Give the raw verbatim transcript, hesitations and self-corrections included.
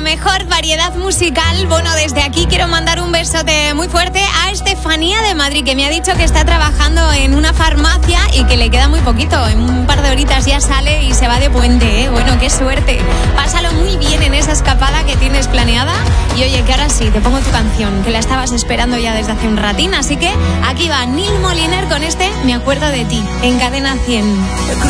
mejor variedad musical. Bueno, desde aquí quiero mandar un besote muy fuerte a Estefanía de Madrid, que me ha dicho que está trabajando en una farmacia y que le queda muy poquito. En un par de horitas ya sale y se va de puente, ¿eh? Bueno, qué suerte. Pásalo muy bien en esa escapada que tienes planeada. Y oye, que ahora sí, te pongo tu canción, que la estabas esperando ya desde hace un ratín. Así que aquí va Neil Moliner con este Me acuerdo de ti, en Cadena cien.